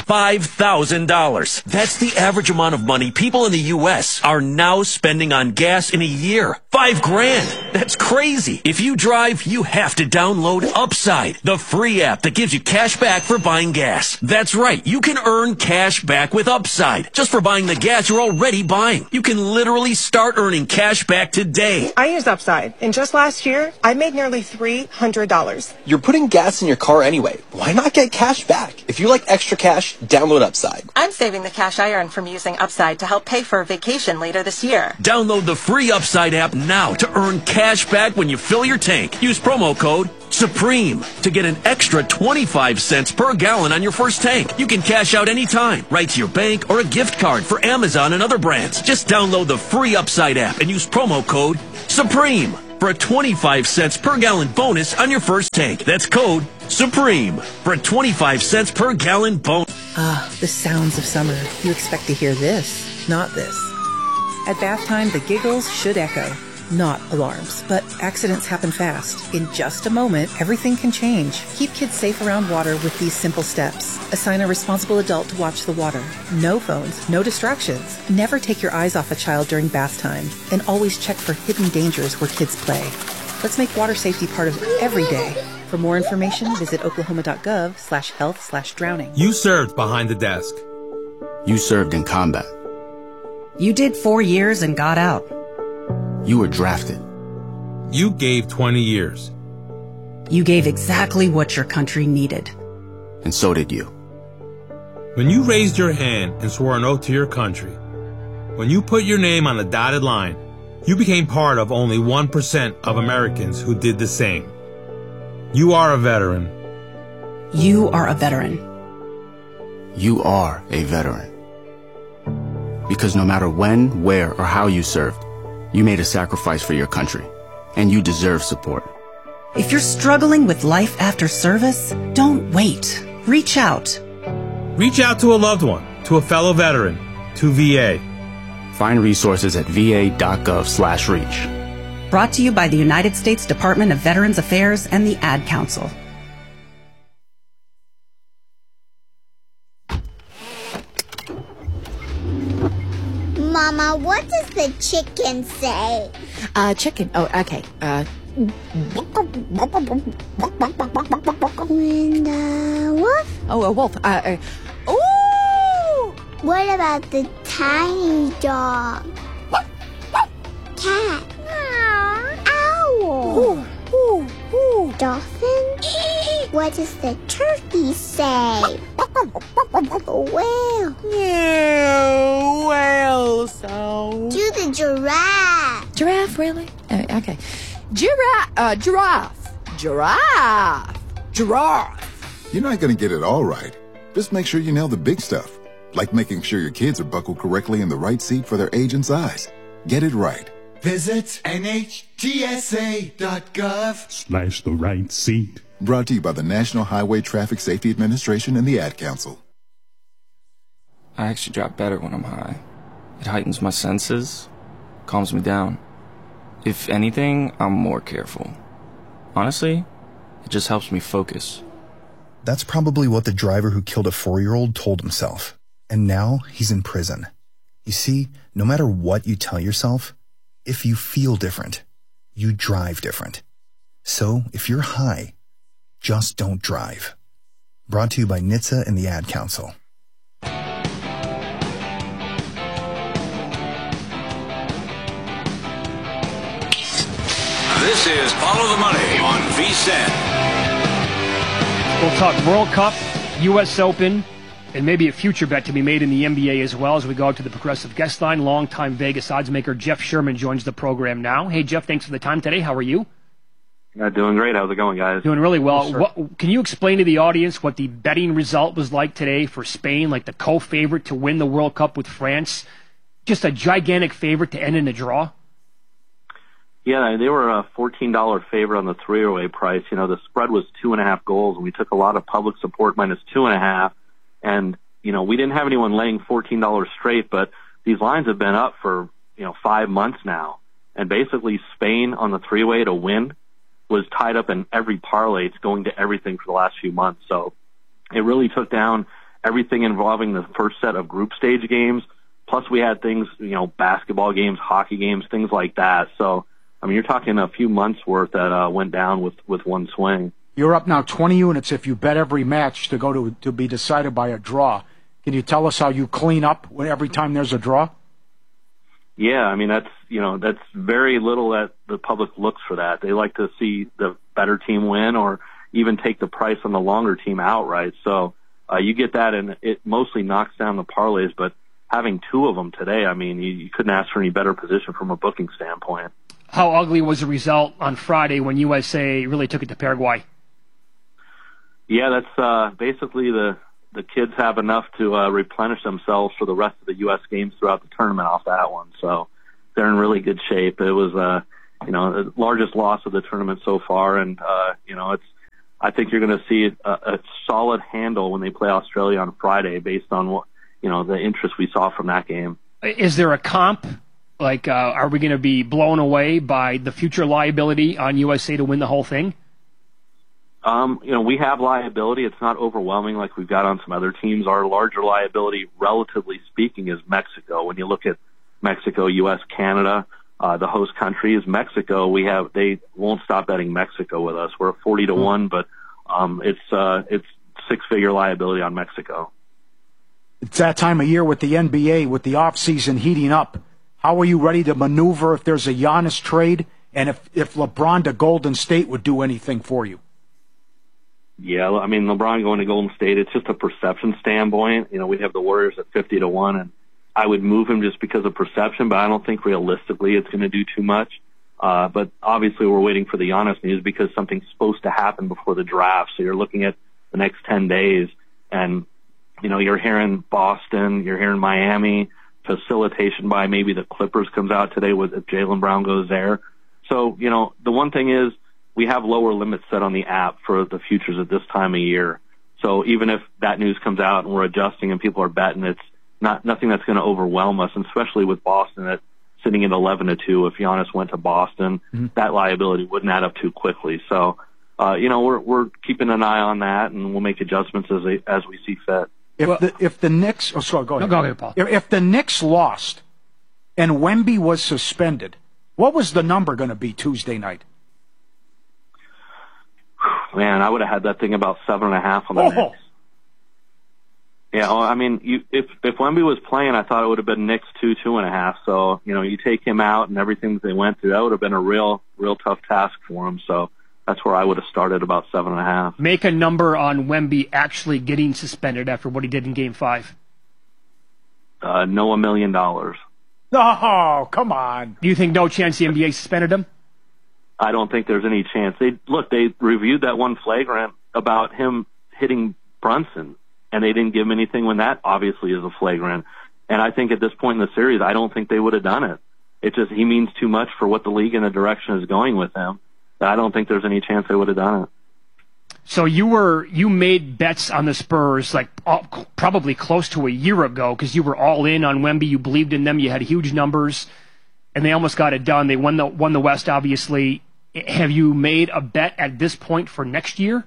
$5,000. That's the average amount of money people in the U.S. are now spending on gas in a year. $5,000. That's crazy. If you drive, you have to download Upside, the free app that gives you cash back for buying gas. That's right. You can earn cash back with Upside just for buying the gas you're already buying. You can literally start earning cash back today. I use Upside, and just last year, I made nearly $300. You're putting gas in your car anyway. Why not get cash back? If you like extra cash, download Upside. I'm saving the cash I earn from using Upside to help pay for a vacation later this year. Download the free Upside app now to earn cash back when you fill your tank. Use promo code SUPREME to get an extra 25 cents per gallon on your first tank. You can cash out anytime, right to your bank or a gift card for Amazon and other brands. Just download the free Upside app and use promo code SUPREME for a 25 cents per gallon bonus on your first tank. That's code SUPREME for a 25 cents per gallon bonus. Ah, the sounds of summer. You expect to hear this, not this. At bath time, the giggles should echo. Not alarms, but accidents happen fast. In just a moment, everything can change. Keep kids safe around water with these simple steps. Assign a responsible adult to watch the water. No phones, no distractions. Never take your eyes off a child during bath time. And always check for hidden dangers where kids play. Let's make water safety part of every day. For more information, visit oklahoma.gov/health/drowning. You served behind the desk. You served in combat. You did 4 years and got out. You were drafted. You gave 20 years. You gave exactly what your country needed. And so did you. When you raised your hand and swore an oath to your country, when you put your name on the dotted line, you became part of only 1% of Americans who did the same. You are a veteran. You are a veteran. You are a veteran. Because no matter when, where, or how you served, you made a sacrifice for your country, and you deserve support. If you're struggling with life after service, don't wait. Reach out. Reach out to a loved one, to a fellow veteran, to VA. Find resources at va.gov/reach. Brought to you by the United States Department of Veterans Affairs and the Ad Council. Mama, what does the chicken say? Chicken. Oh, okay. And wolf? Oh, a wolf. Ooh! What about the tiny dog? Cat? Owl? Ooh, ooh, ooh. Dolphin? What does the turkey say? Whale? Yeah, whale sound. Do the giraffe. Giraffe, really? Okay. Giraffe. Giraffe. You're not going to get it all right. Just make sure you nail the big stuff, like making sure your kids are buckled correctly in the right seat for their age and size. Get it right. Visit NHTSA.gov/the right seat. Brought to you by the National Highway Traffic Safety Administration and the Ad Council. I actually drop better when I'm high. It heightens my senses, calms me down. If anything, I'm more careful. Honestly, it just helps me focus. That's probably what the driver who killed a 4-year-old told himself. And now he's in prison. You see, no matter what you tell yourself, if you feel different, you drive different. So if you're high, just don't drive. Brought to you by NHTSA and the Ad Council. This is Follow the Money on VSiN. We'll talk World Cup, U.S. Open, and maybe a future bet to be made in the NBA as well as we go out to the Progressive Guest Line. Longtime Vegas odds maker Jeff Sherman joins the program now. Hey, Jeff, thanks for the time today. How are you? Doing great. How's it going, guys? Doing really well. Yes, Can you explain to the audience what the betting result was like today for Spain, like the co-favorite to win the World Cup with France? Just a gigantic favorite to end in a draw? Yeah, they were a $14 favorite on the 3-way price. You know, the spread was 2.5 goals, and we took a lot of public support minus 2.5. And, you know, we didn't have anyone laying $14 straight, but these lines have been up for, 5 months now. And basically Spain on the 3-way to win was tied up in every parlay. It's going to everything for the last few months. So it really took down everything involving the first set of group stage games. Plus we had things, basketball games, hockey games, things like that. So, I mean, you're talking a few months worth that went down with one swing. You're up now 20 units if you bet every match to go to be decided by a draw. Can you tell us how you clean up every time there's a draw? Yeah, I mean, that's very little that the public looks for that. They like to see the better team win or even take the price on the longer team outright. So you get that, and it mostly knocks down the parlays. But having two of them today, I mean, you couldn't ask for any better position from a booking standpoint. How ugly was the result on Friday when USA really took it to Paraguay? Yeah, that's basically the kids have enough to replenish themselves for the rest of the U.S. games throughout the tournament off that one. So they're in really good shape. It was, the largest loss of the tournament so far. And, I think you're going to see a solid handle when they play Australia on Friday based on what, the interest we saw from that game. Is there a comp? Like, are we going to be blown away by the future liability on USA to win the whole thing? We have liability. It's not overwhelming like we've got on some other teams. Our larger liability, relatively speaking, is Mexico. When you look at Mexico, U.S., Canada, the host country is Mexico. They won't stop betting Mexico with us. We're 40-1, but it's six-figure liability on Mexico. It's that time of year with the NBA, with the off-season heating up. How are you ready to maneuver if there's a Giannis trade, and if LeBron to Golden State would do anything for you? Yeah, I mean, LeBron going to Golden State, it's just a perception standpoint. We have the Warriors at 50-1, and I would move him just because of perception, but I don't think realistically it's going to do too much. But obviously we're waiting for the Giannis news because something's supposed to happen before the draft. So you're looking at the next 10 days, and, you're hearing Boston, you're hearing Miami, facilitation by maybe the Clippers comes out today if Jaylen Brown goes there. So, the one thing is, we have lower limits set on the app for the futures at this time of year. So even if that news comes out and we're adjusting and people are betting, it's nothing that's going to overwhelm us, and especially with Boston at sitting at 11-2. If Giannis went to Boston, that liability wouldn't add up too quickly. So, we're keeping an eye on that, and we'll make adjustments as we see fit. If the Knicks, go ahead. No, go ahead, Paul. If the Knicks lost and Wemby was suspended, what was the number going to be Tuesday night? Man, I would have had that thing about 7.5 on the Knicks. Yeah, well, I mean, if Wemby was playing, I thought it would have been Knicks 2.5. So, you take him out and everything that they went through, that would have been a real tough task for him. So that's where I would have started, about 7.5. Make a number on Wemby actually getting suspended after what he did in Game 5. No, $1 million. Oh, come on. Do you think no chance the NBA suspended him? I don't think there's any chance. They reviewed that one flagrant about him hitting Brunson, and they didn't give him anything when that obviously is a flagrant. And I think at this point in the series, I don't think they would have done it. It's just he means too much for what the league and the direction is going with him. I don't think there's any chance they would have done it. So you made bets on the Spurs probably close to a year ago because you were all in on Wemby. You believed in them. You had huge numbers, and they almost got it done. They won the West, obviously. Have you made a bet at this point for next year?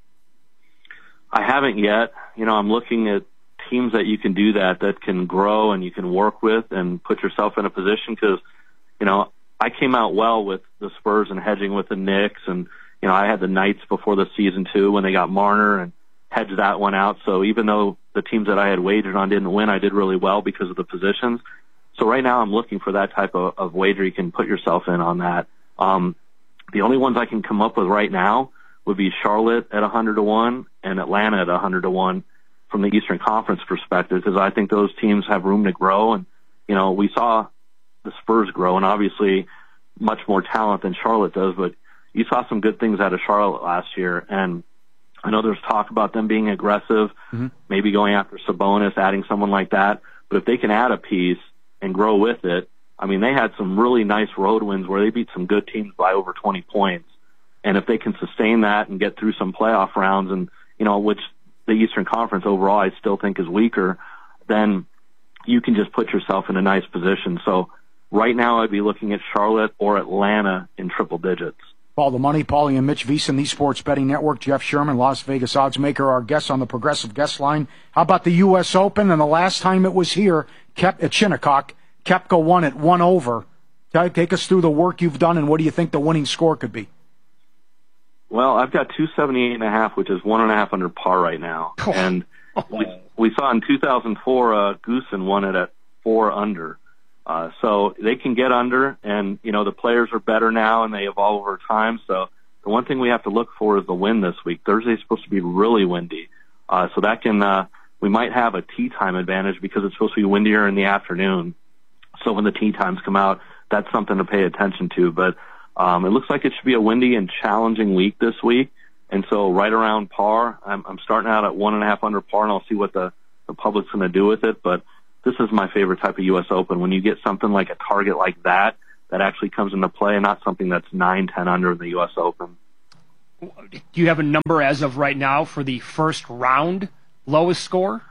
I haven't yet. I'm looking at teams that you can do that can grow and you can work with and put yourself in a position because, I came out well with the Spurs and hedging with the Knicks, and, I had the Knights before the season too when they got Marner and hedged that one out. So even though the teams that I had wagered on didn't win, I did really well because of the positions. So right now I'm looking for that type of wager you can put yourself in on that. The only ones I can come up with right now would be Charlotte at 100-1 and Atlanta at 100-1 from the Eastern Conference perspective, because I think those teams have room to grow. And, we saw the Spurs grow, and obviously much more talent than Charlotte does, but you saw some good things out of Charlotte last year. And I know there's talk about them being aggressive, maybe going after Sabonis, adding someone like that. But if they can add a piece and grow with it, I mean, they had some really nice road wins where they beat some good teams by over 20 points. And if they can sustain that and get through some playoff rounds, and, which the Eastern Conference overall I still think is weaker, then you can just put yourself in a nice position. So right now I'd be looking at Charlotte or Atlanta in triple digits. Follow the money. Paulie and Mitch VSiN, the Sports Betting Network. Jeff Sherman, Las Vegas odds maker, our guest on the Progressive Guest Line. How about the U.S. Open? And the last time it was here, at Shinnecock, Koepka won it 1 over. Take us through the work you've done, and what do you think the winning score could be? Well, I've got 278.5, which is 1.5 under par right now. And we saw in 2004, Goosen won it at 4 under. So they can get under, and, the players are better now, and they evolve over time. So the one thing we have to look for is the wind this week. Thursday's supposed to be really windy. So that can, we might have a tee time advantage because it's supposed to be windier in the afternoon. So when the tee times come out, that's something to pay attention to. But it looks like it should be a windy and challenging week this week. And so right around par, I'm starting out at 1.5 under par, and I'll see what the public's going to do with it. But this is my favorite type of U.S. Open. When you get something like a target like that actually comes into play, and not something that's 9-10 under in the U.S. Open. Do you have a number as of right now for the first round lowest score?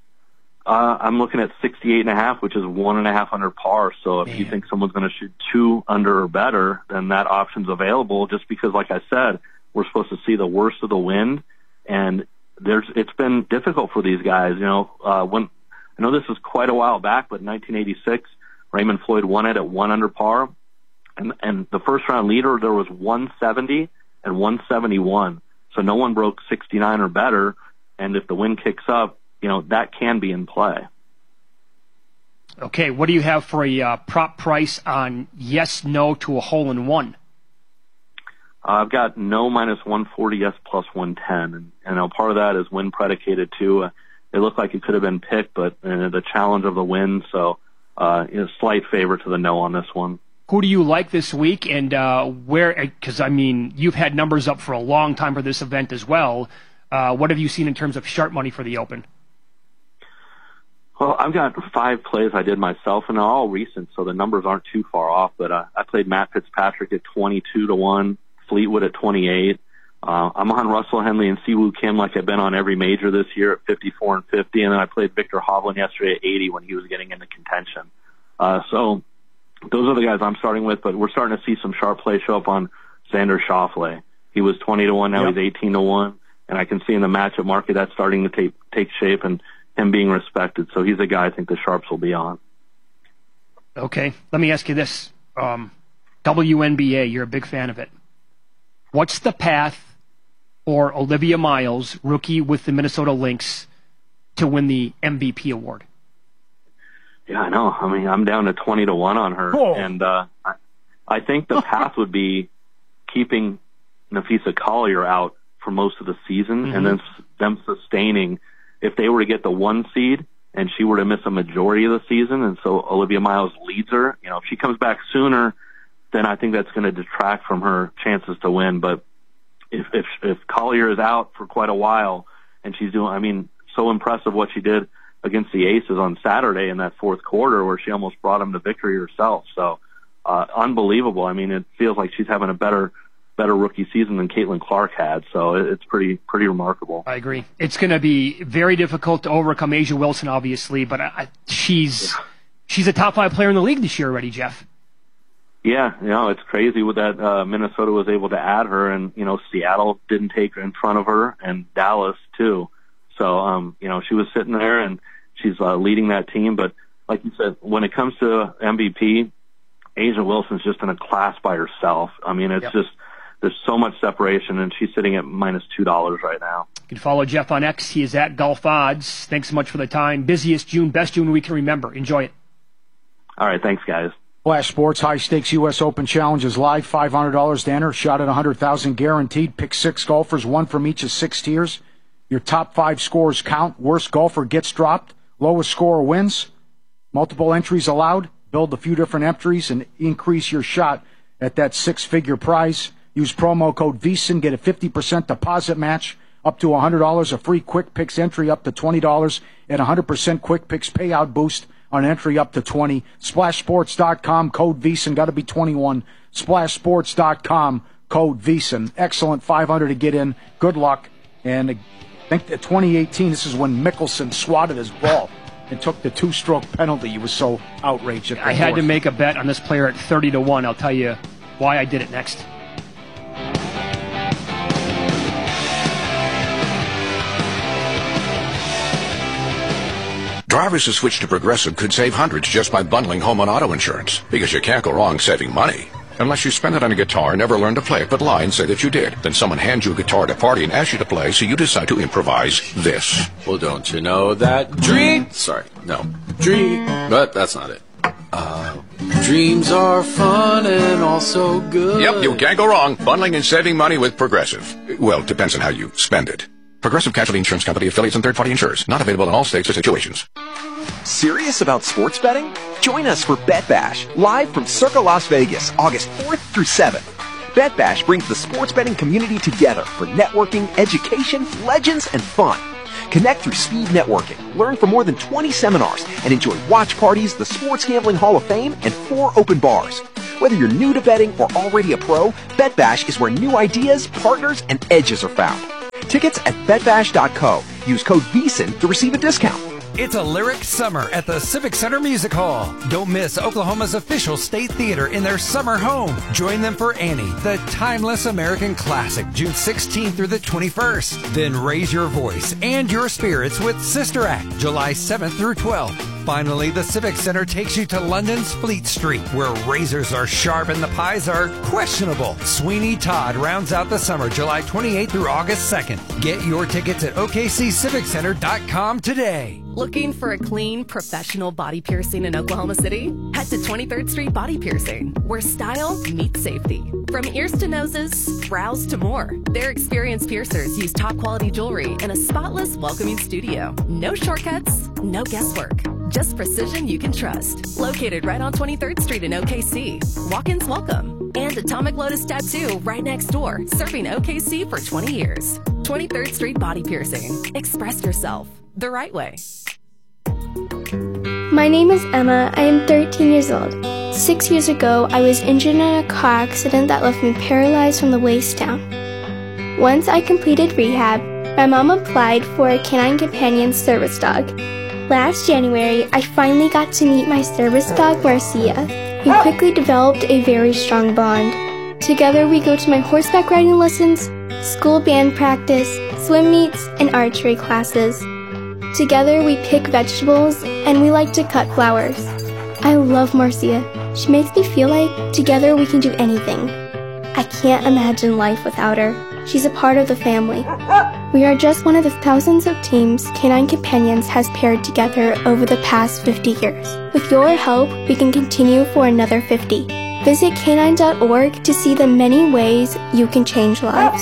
I'm looking at 68.5, which is 1.5 under par. So if you think someone's going to shoot 2 under or better, then that option's available. Just because, like I said, we're supposed to see the worst of the wind, and it's been difficult for these guys. When I know this was quite a while back, but in 1986, Raymond Floyd won it at 1 under par, and the first round leader there was 170 and 171. So no one broke 69 or better, and if the wind kicks up, that can be in play. Okay, what do you have for a prop price on yes, no to a hole-in-one? I've got no minus 140, yes plus 110. And part of that is wind predicated too. It looked like it could have been picked, but the challenge of the wind, so slight favor to the no on this one. Who do you like this week, and where? Because, you've had numbers up for a long time for this event as well. What have you seen in terms of sharp money for the Open? Well, I've got 5 plays I did myself, and they're all recent, so the numbers aren't too far off. But I played Matt Fitzpatrick at 22-1, Fleetwood at 28. I'm on Russell Henley and Siwoo Kim like I've been on every major this year at 54 and 50, and then I played Victor Hovland yesterday at 80 when he was getting into contention. So those are the guys I'm starting with, but we're starting to see some sharp play show up on Xander Schauffele. He was 20-1, now he's 18-1, and I can see in the matchup market that's starting to take shape and him being respected. So he's a guy I think the sharps will be on. Okay, let me ask you this. WNBA, you're a big fan of it. What's the path for Olivia Miles, rookie with the Minnesota Lynx, to win the MVP award? Yeah, I know. I'm down to 20-1 on her. Whoa. And I think the path would be keeping Nafisa Collier out for most of the season, and then them sustaining. If they were to get the 1 seed and she were to miss a majority of the season, and so Olivia Miles leads her, if she comes back sooner, then I think that's going to detract from her chances to win. But if Collier is out for quite a while, and she's doing, so impressive what she did against the Aces on Saturday in that fourth quarter where she almost brought them to victory herself. So unbelievable. It feels like she's having a better rookie season than Caitlin Clark had. So it's pretty remarkable. I agree. It's going to be very difficult to overcome Asia Wilson, obviously, but she's a top 5 player in the league this year already, Jeff. Yeah, it's crazy with that Minnesota was able to add her, and, Seattle didn't take her in front of her, and Dallas too. So, she was sitting there, and she's leading that team. But like you said, when it comes to MVP, Asia Wilson's just in a class by herself. It's just, there's so much separation, and she's sitting at minus $2 right now. You can follow Jeff on X. He is at Golf Odds. Thanks so much for the time. Busiest June, best June we can remember. Enjoy it. All right, thanks, guys. Flash Sports High Stakes U.S. Open Challenge is live. $500 to enter. Shot at $100,000 guaranteed. Pick 6 golfers, 1 from each of 6 tiers. Your top 5 scores count. Worst golfer gets dropped. Lowest scorer wins. Multiple entries allowed. Build a few different entries and increase your shot at that 6-figure prize. Use promo code VSiN. Get a 50% deposit match up to $100. A free Quick Picks entry up to $20. And 100% Quick Picks payout boost on entry up to 20. SplashSports.com, code VSiN. Got to be 21. SplashSports.com, code VSiN. Excellent. 500 to get in. Good luck. And I think that 2018, this is when Mickelson swatted his ball and took the 2-stroke penalty. He was so outraged. I had to make a bet on this player at 30-1. I'll tell you why I did it next. Drivers who switch to Progressive could save hundreds just by bundling home and auto insurance, because you can't go wrong saving money. Unless you spend it on a guitar and never learn to play it, but lie and say that you did. Then someone hands you a guitar at a party and asks you to play, so you decide to improvise this. Well, don't you know that dream? Sorry, no. Dream. But that's not it. Dreams are fun and also good. Yep, you can't go wrong. Bundling and saving money with Progressive. Well, depends on how you spend it. Progressive Casualty Insurance Company, affiliates, and third-party insurers. Not available in all states or situations. Serious about sports betting? Join us for Bet Bash, live from Circa Las Vegas, August 4th through 7th. Bet Bash brings the sports betting community together for networking, education, legends, and fun. Connect through speed networking, learn from more than 20 seminars, and enjoy watch parties, the Sports Gambling Hall of Fame, and 4 open bars. Whether you're new to betting or already a pro, Bet Bash is where new ideas, partners, and edges are found. Tickets at betbash.co. Use code VEASAN to receive a discount. It's a lyric summer at the Civic Center Music Hall. Don't miss Oklahoma's official state theater in their summer home. Join them for Annie, the timeless American classic, June 16th through the 21st. Then raise your voice and your spirits with Sister Act, July 7th through 12th. Finally, the Civic Center takes you to London's Fleet Street, where razors are sharp and the pies are questionable. Sweeney Todd rounds out the summer, July 28th through August 2nd. Get your tickets at okcciviccenter.com today. Looking for a clean, professional body piercing in Oklahoma City? Head to 23rd Street Body Piercing, where style meets safety. From ears to noses, brows to more, their experienced piercers use top quality jewelry in a spotless, welcoming studio. No shortcuts, no guesswork. Just precision you can trust. Located right on 23rd Street in OKC. Walk-ins welcome. And Atomic Lotus Tattoo right next door, serving OKC for 20 years. 23rd Street Body Piercing. Express yourself the right way. My name is Emma. I am 13 years old. 6 years ago, I was injured in a car accident that left me paralyzed from the waist down. Once I completed rehab, my mom applied for a Canine Companion service dog. Last January, I finally got to meet my service dog, Marcia. We quickly developed a very strong bond. Together, we go to my horseback riding lessons, school band practice, swim meets, and archery classes. Together, we pick vegetables, and we like to cut flowers. I love Marcia. She makes me feel like together we can do anything. I can't imagine life without her. She's a part of the family. We are just one of the thousands of teams Canine Companions has paired together over the past 50 years. With your help, we can continue for another 50. Visit canine.org to see the many ways you can change lives.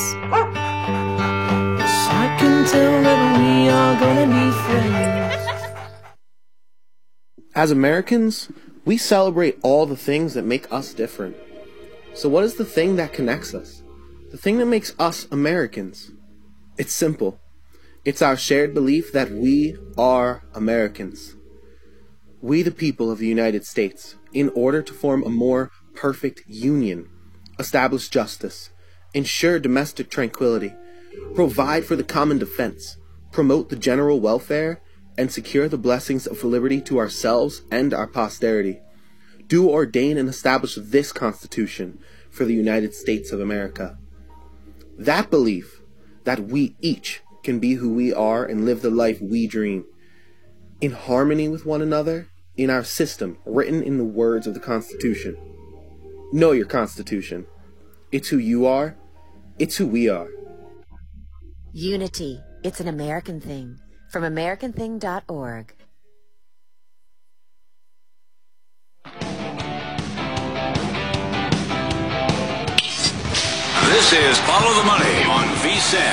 I can tell that we are gonna be friends. As Americans, we celebrate all the things that make us different. So what is the thing that connects us? The thing that makes us Americans? It's simple. It's our shared belief that we are Americans. We, the people of the United States, in order to form a more perfect union, establish justice, ensure domestic tranquility, provide for the common defense, promote the general welfare, and secure the blessings of liberty to ourselves and our posterity, do ordain and establish this Constitution for the United States of America. That belief that we each can be who we are and live the life we dream, in harmony with one another, in our system written in the words of the Constitution. Know your Constitution. It's who you are. It's who we are. Unity. It's an American thing. From AmericanThing.org. This is Follow the Money on VSiN.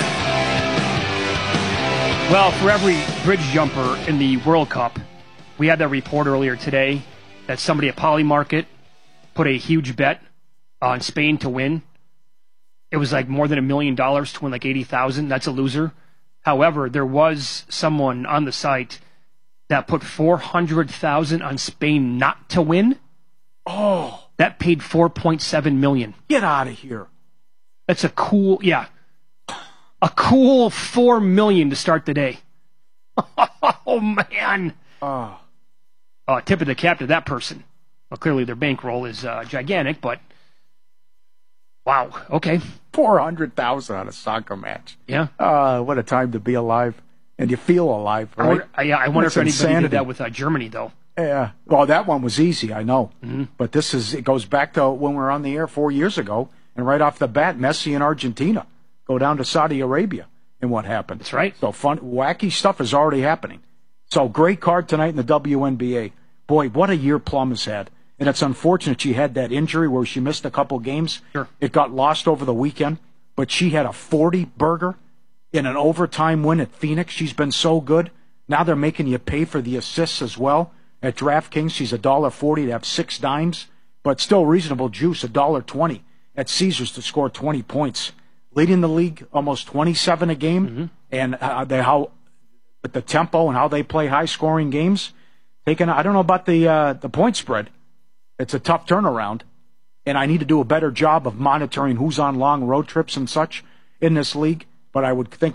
Well, for every bridge jumper in the World Cup, we had that report earlier today that somebody at Polymarket put a huge bet on Spain to win. It was like more than $1 million to win like 80,000. That's a loser. However, there was someone on the site that put 400,000 on Spain not to win. Oh, that paid 4.7 million. Get out of here. That's a cool, a cool 4 million to start the day. Oh man. Tip of the cap to that person. Well, clearly their bankroll is gigantic, but wow. Okay. 400,000 on a soccer match. Yeah. What a time to be alive. and you feel alive, right? I wonder That's if anybody insanity. did that with Germany, though. Yeah. Well, that one was easy, I know. Mm-hmm. But it goes back to when we were on the air 4 years ago, and right off the bat, Messi and Argentina go down to Saudi Arabia, and what happened? That's right. So wacky stuff is already happening. So great card tonight in the WNBA. Boy, what a year Plum has had. And it's unfortunate she had that injury where she missed a couple games. Sure. It got lost over the weekend, but she had a 40-burger in an overtime win at Phoenix. She's been so good. Now they're making you pay for the assists as well. At DraftKings, she's $1.40 to have 6 dimes, but still reasonable juice, $1.20 at Caesars to score 20 points. Leading the league almost 27 a game, and with the tempo and how they play high-scoring games, I don't know about the point spread. It's a tough turnaround, and I need to do a better job of monitoring who's on long road trips and such in this league, but I would think